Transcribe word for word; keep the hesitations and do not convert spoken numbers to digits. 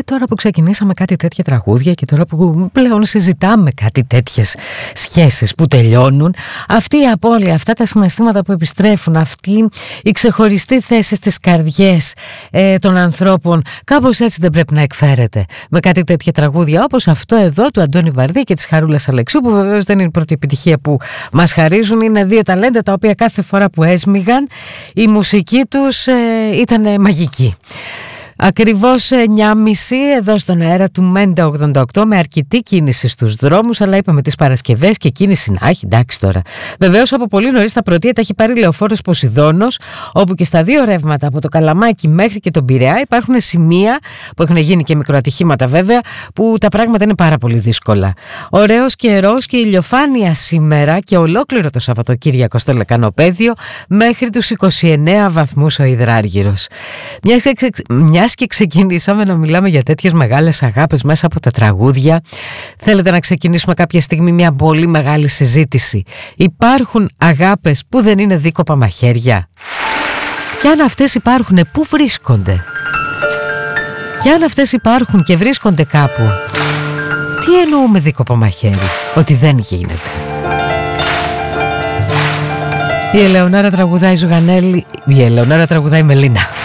Και τώρα που ξεκινήσαμε κάτι τέτοια τραγούδια και τώρα που πλέον συζητάμε κάτι τέτοιες σχέσεις που τελειώνουν, αυτή η απώλεια, αυτά τα συναισθήματα που επιστρέφουν, αυτή η ξεχωριστή θέση στις καρδιές ε, των ανθρώπων, κάπως έτσι δεν πρέπει να εκφέρεται με κάτι τέτοια τραγούδια όπως αυτό εδώ του Αντώνη Βαρδί και της Χαρούλας Αλεξίου, που βεβαίως δεν είναι η πρώτη επιτυχία που μας χαρίζουν. Είναι δύο ταλέντα τα οποία κάθε φορά που έσμιγαν η μουσική τους ε, ήταν μαγική. Ακριβώς εννιά και μισή εδώ στον αέρα του Μέντα ογδόντα οκτώ, με αρκετή κίνηση στους δρόμους, αλλά είπαμε τις Παρασκευές και κίνηση να έχει, εντάξει τώρα. Βεβαίως από πολύ νωρίς τα πρωτεία τα έχει πάρει λεωφόρος Ποσειδώνος, όπου και στα δύο ρεύματα από το Καλαμάκι μέχρι και τον Πειραιά υπάρχουν σημεία που έχουν γίνει και μικροατυχήματα βέβαια, που τα πράγματα είναι πάρα πολύ δύσκολα. Ωραίος καιρός και ηλιοφάνεια σήμερα και ολόκληρο το Σαββατοκύριακο στο Λεκανοπαίδιο, μέχρι τους είκοσι εννέα βαθμούς ο υδράργυρος. Μιας και, μιας και ξεκινήσαμε να μιλάμε για τέτοιες μεγάλες αγάπες μέσα από τα τραγούδια, θέλετε να ξεκινήσουμε κάποια στιγμή μια πολύ μεγάλη συζήτηση? Υπάρχουν αγάπες που δεν είναι δίκοπα μαχαίρια? Και αν αυτές υπάρχουν, πού βρίσκονται? Και αν αυτές υπάρχουν και βρίσκονται κάπου, τι εννοούμε δίκοπα μαχαίρι? Ότι δεν γίνεται. Η Ελεονάρα τραγουδάει Ζουγανέλη, η Ελεονάρα τραγουδάει Μελίνα.